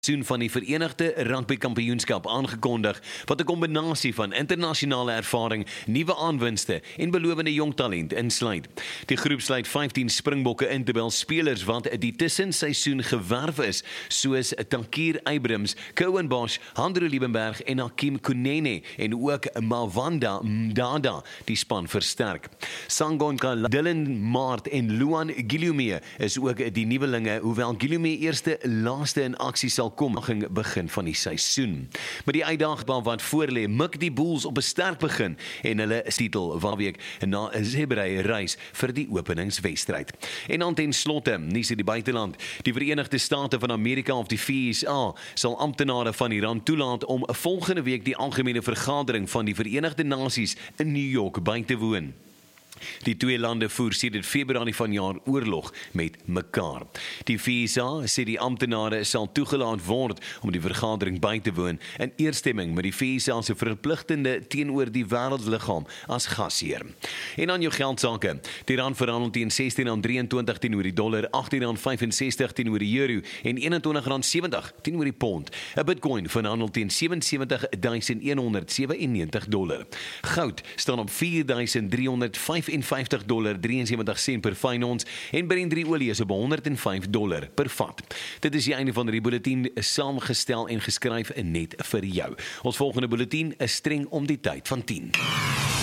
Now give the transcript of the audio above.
Seisoen van die Verenigde Rugby Kampioenskap aangekondig, wat 'n kombinasie van internasionale ervaring, nuwe aanwinste en belowende jong talent insluit. Die groep sluit 15 Springbokke in, terwyl spelers wat die tussenseisoen gewerf is, soos Tankir Abrams, Cohen Bosch, Handro Liebenberg en Hakim Kunene en ook Mawanda Mdada die span versterk. Sangonka, Dylan Maart en Luan Guillaume is ook die nuwelinge, hoewel Guillaume eerste laaste in aksie sal kom begin van die seisoen. Met die uitdaging wat voorlê, mik die Bulls op 'n sterk begin en hulle titel waarweek na 'n Zebrey reis vir die openingswedstryd. En dan ten slotte, nuus uit die buiteland, die Verenigde State van Amerika of die VSA sal amptenare van Iran toelaat om volgende week die algemene vergadering van die Verenigde Nasies in New York by te woon. Die twee lande voer sedert Februarie vanjaar oorlog met mekaar. Die VSA sê die amptenare sal toegelaat word om die vergadering by te woon in eerstemming met die VSA se verpligtende teenoor die wêreldliggaam as gasheer. En aan jou geldsaake, die rand verhandel teen R16.23 teenoor die dollar, R18.65 teenoor die euro en R21.70 teenoor die pond. 'n Bitcoin verhandel teen $77,197. Goud staan op $4,355.73 per fyn ons en Brent olie is op $105 per vat. Dit is die einde van die bulletin, saamgestel en geskryf net vir jou. Ons volgende bulletin is streng om die tyd van 10.